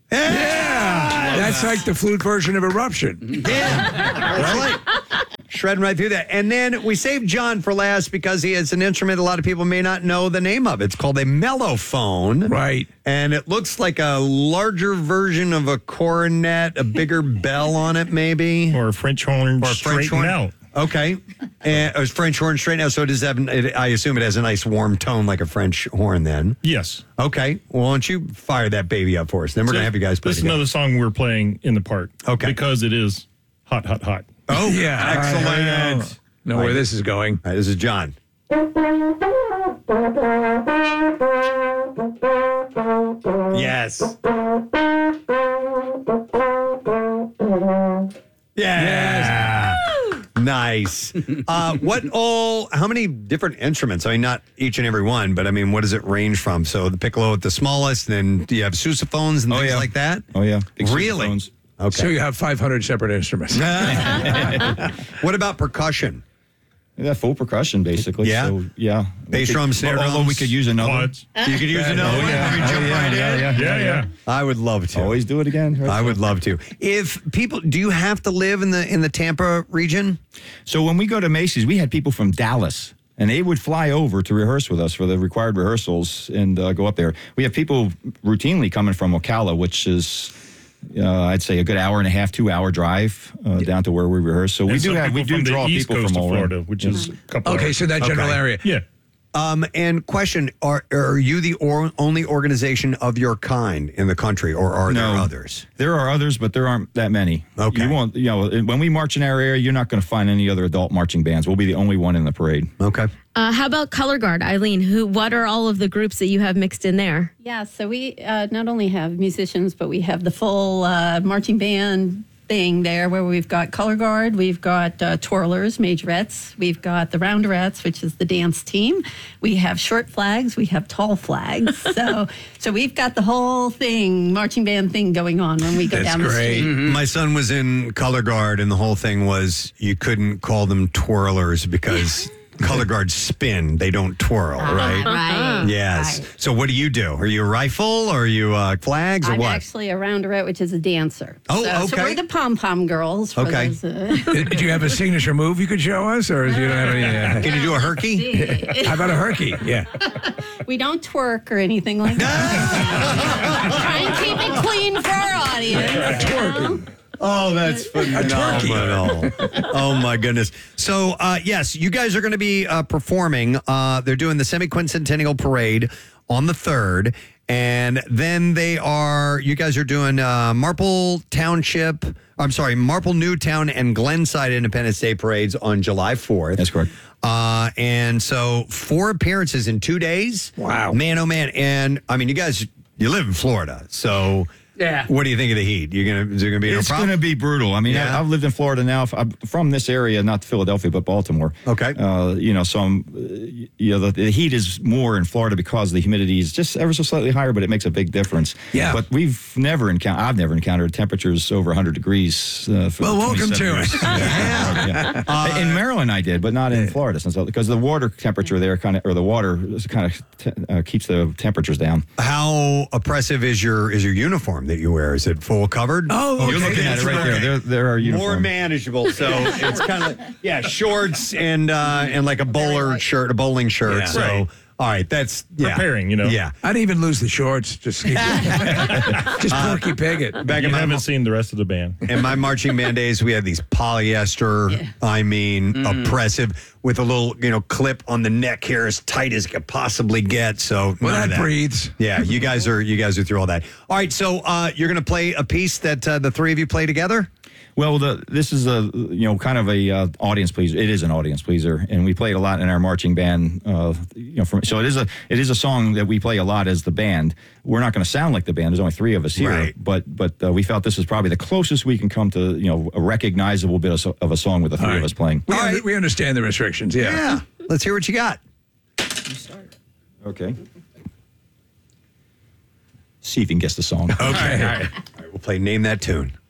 Yeah. That's like the flute version of Eruption. Yeah. That's right. Shredding right through that. And then we saved John for last because he has an instrument a lot of people may not know the name of. It's called a mellophone. Right. And it looks like a larger version of a cornet, a bigger bell on it, maybe. Or a French horn straightened out. Okay. And a French horn straightened out. So it does have, I assume it has a nice warm tone like a French horn then. Yes. Okay. Well, why don't you fire that baby up for us? Then we're going to have you guys play This is together. another song we're playing in the park. Okay. Because it is hot, hot, hot. Oh, Yeah. excellent. Know where this is going. All right, this is John. Yes. Yeah. Nice. How many different instruments? I mean, not each and every one, but I mean, what does it range from? So the piccolo at the smallest, and then do you have sousaphones and things like that? Oh, yeah. Big Really? sousaphones. Okay. So you have 500 separate instruments. What about percussion? Yeah, full percussion, basically. Yeah? So, yeah. Bass drums, snare drums. Although we could use another. Quads. You could use another one. yeah. You could jump right in. Yeah. I would love to. Always do it again. Right? I would love to. If people, do you have to live in the Tampa region? So when we go to Macy's, we had people from Dallas, and they would fly over to rehearse with us for the required rehearsals and go up there. We have people routinely coming from Ocala, which is, I'd say, a good hour and a half, 2 hour drive down to where we rehearse. So we do draw people from all Florida, around. which is a couple Okay, hours. so that general area. Yeah. And question, are you the only organization of your kind in the country, or are there others? There are others, but there aren't that many. Okay. You won't, when we march in our area, you're not going to find any other adult marching bands. We'll be the only one in the parade. Okay. How about Color Guard, Eileen? What are all of the groups that you have mixed in there? Yeah, so we not only have musicians, but we have the full marching band thing there where we've got Color Guard, we've got twirlers, majorettes, we've got the rounderettes, which is the dance team. We have short flags, we have tall flags. so we've got the whole thing, marching band thing going on when we go down the street. My son was in Color Guard, and the whole thing was you couldn't call them twirlers because Color Guards spin, they don't twirl, right? Right. Yes. Right. So what do you do? Are you a rifle, or are you flags, or I'm what? actually a rounderette, which is a dancer. Oh, So okay. we're the pom-pom girls. For Okay. those, Did you have a signature move you could show us, or do you don't have any? Can you do a herky? How about a herky? Yeah. we don't twerk or anything like that. Try and keep it clean for our audience. Twerking. Oh, that's phenomenal. Oh, my goodness. So, yes, you guys are going to be performing. They're doing the semi-quincentennial parade on the 3rd. And then you guys are doing Marple Newtown and Glenside Independence Day parades on July 4th. That's correct. And so 4 appearances in 2 days. Wow. Man, oh, man. And, I mean, you guys, you live in Florida, so... Yeah. What do you think of the heat? Is there going to be no It's problem? going to be brutal. I mean, Yeah. I've lived in Florida now. I'm from this area, not Philadelphia, but Baltimore. Okay. So the heat is more in Florida because the humidity is just ever so slightly higher, but it makes a big difference. Yeah. But I've never encountered temperatures over 100 degrees. For Well, welcome 27 to years. it. Yeah. In Maryland, I did, but not in Florida, because the water temperature there keeps the temperatures down. How oppressive is your uniform that you wear? Is it full covered? Oh, You're looking at it right there. There are uniforms. More manageable. So it's kind of shorts and like a bowling shirt. Yeah. So Right. all right, that's Preparing, Yeah. I'd even lose the shorts. Just Porky Pig it. Back You in haven't seen the rest of the band. in my marching band days, we had these polyester. Oppressive with a little clip on the neck here, as tight as it could possibly get. So Well, none of that breathes. Yeah, you guys are through all that. All right, so you're going to play a piece that the 3 of you play together. Well, this is a kind of a audience pleaser. It is an audience pleaser, and we play it a lot in our marching band. So it is a song that we play a lot as the band. We're not going to sound like the band. There's only 3 of us here, Right. but we felt this is probably the closest we can come to a recognizable bit of a song with the 3 of us playing. We understand the restrictions. Yeah, let's hear what you got. Okay. See if you can guess the song. Okay, all right, we'll play Name That Tune.